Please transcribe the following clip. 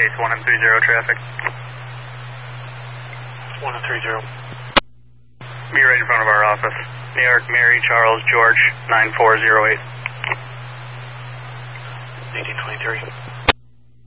Case 1 and 30 traffic. 1 and 30. Be right in front of our office. New York, Mary, Charles, George, 9408. 1823.